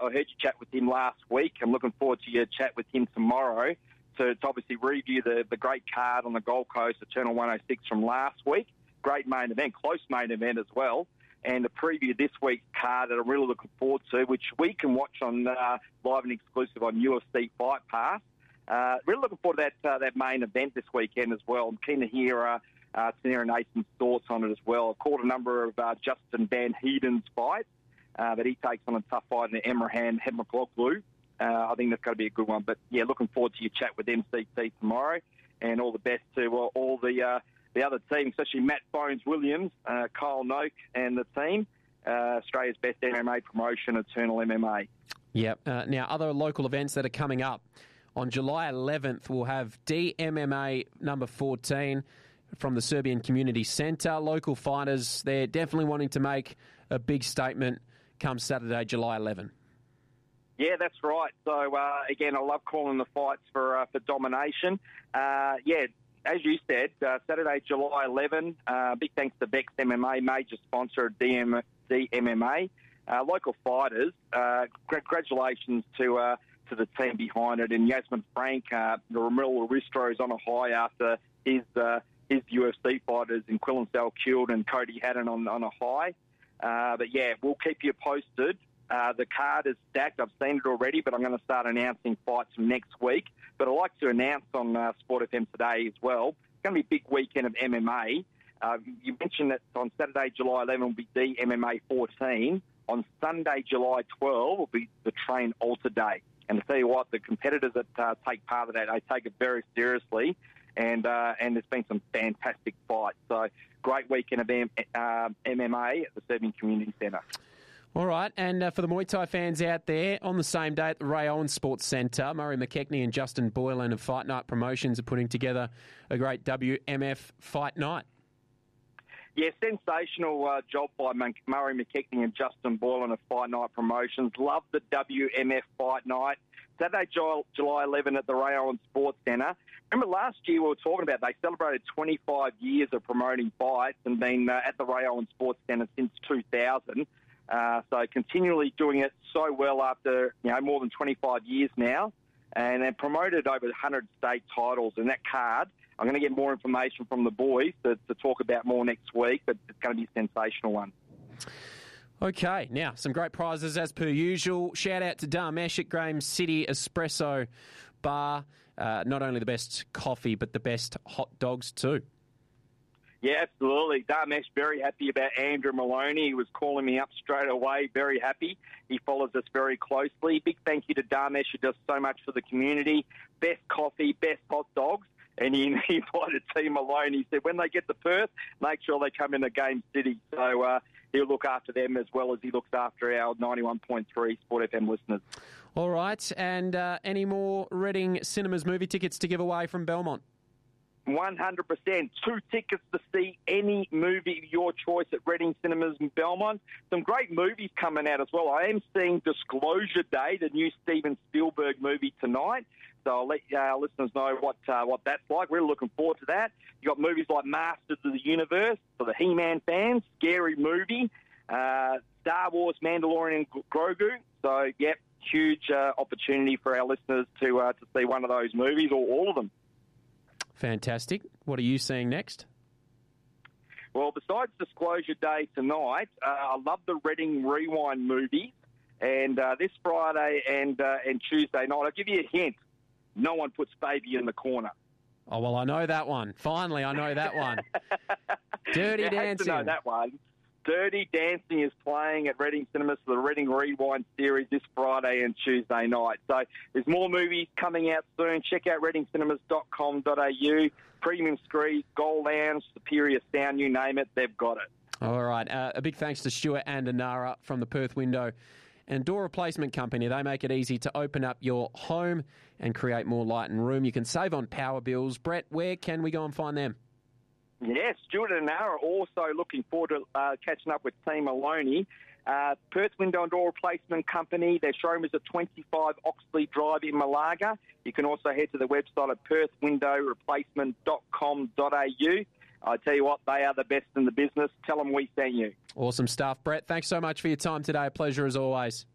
I heard you chat with him last week. I'm looking forward to your chat with him tomorrow to obviously review the great card on the Gold Coast, Eternal 106 from last week. Great main event, close main event as well. And to preview this week's card that I'm really looking forward to, which we can watch on live and exclusive on UFC Fight Pass. Really looking forward to that main event this weekend as well. I'm keen to hear Tanira Nathan's thoughts on it as well. I've called a number of Justin Van Heeden's fights that he takes on a tough fight in Emrahan Hemoglu. I think that's going to be a good one. But, yeah, looking forward to your chat with MCT tomorrow, and all the best to all the other team, especially Matt Bones-Williams, Kyle Noak and the team, Australia's best MMA promotion, Eternal MMA. Yep. Now, other local events that are coming up. On July 11th, we'll have DMMA number 14 from the Serbian Community Centre. Local fighters, they're definitely wanting to make a big statement come Saturday, July 11. Yeah, that's right. So, again, I love calling the fights for domination. As you said, Saturday, July 11, big thanks to Bex MMA, major sponsor of DMMA. Local fighters, congratulations to the team behind it. And Yasmin Frank, Ramil Aristro is on a high after his UFC fighters in Quillan Salkeld and Cody Haddon on a high. But, yeah, we'll keep you posted. The card is stacked. I've seen it already, but I'm going to start announcing fights from next week. But I'd like to announce on Sport FM today as well. It's going to be a big weekend of MMA. You mentioned that on Saturday, July 11, will be DMMA 14. On Sunday, July 12, will be the Train Alter Day. And to tell you what, the competitors that take part of that, they take it very seriously. And there's been some fantastic fights. So great weekend of MMA at the Serbian Community Centre. All right, and for the Muay Thai fans out there, on the same day at the Ray Owen Sports Centre, Murray McKechnie and Justin Boylan of Fight Night Promotions are putting together a great WMF Fight Night. Yeah, sensational job by Murray McKechnie and Justin Boylan of Fight Night Promotions. Love the WMF Fight Night. Saturday, July 11 at the Ray Owen Sports Centre. Remember last year we were talking about they celebrated 25 years of promoting fights and been at the Ray Owen Sports Centre since 2000. So continually doing it so well after more than 25 years now, and then promoted over 100 state titles. And that card, I'm going to get more information from the boys to talk about more next week, but it's going to be a sensational one. Okay, now some great prizes as per usual. Shout out to Dharmesh at Graham City Espresso Bar. Not only the best coffee, but the best hot dogs too. Yeah, absolutely. Dharmesh, very happy about Andrew Maloney. He was calling me up straight away, very happy. He follows us very closely. Big thank you to Dharmesh, who does so much for the community. Best coffee, best hot dogs. And he invited Team Maloney. He said, when they get to Perth, make sure they come into Game City. So he'll look after them as well as he looks after our 91.3 Sport FM listeners. All right. And any more Reading Cinemas movie tickets to give away from Belmont? 100%. 2 tickets to see any movie of your choice at Reading Cinemas in Belmont. Some great movies coming out as well. I am seeing Disclosure Day, the new Steven Spielberg movie tonight. So I'll let our listeners know what that's like. We're looking forward to that. You've got movies like Masters of the Universe for the He-Man fans, Scary Movie, Star Wars, Mandalorian, Grogu. So, yep, huge opportunity for our listeners to see one of those movies or all of them. Fantastic. What are you seeing next? Well, besides Disclosure Day tonight, I love the Reading Rewind movies. And this Friday and Tuesday night, I'll give you a hint. No one puts baby in the corner. Oh, well, I know that one. Finally, I know that one. Dirty Dancing. You have to know that one. Dirty Dancing is playing at Reading Cinemas for the Reading Rewind series this Friday and Tuesday night. So there's more movies coming out soon. Check out readingcinemas.com.au. Premium screens, Gold Lounge, Superior Sound, you name it, they've got it. All right. A big thanks to Stuart and Anara from the Perth Window and Door Replacement Company. They make it easy to open up your home and create more light and room. You can save on power bills. Brett, where can we go and find them? Yes, Stuart and Anna are also looking forward to catching up with Team Maloney. Perth Window and Door Replacement Company, their showroom is at 25 Oxley Drive in Malaga. You can also head to the website at perthwindowreplacement.com.au. I tell you what, they are the best in the business. Tell them we sent you. Awesome stuff. Brett, thanks so much for your time today. A pleasure as always.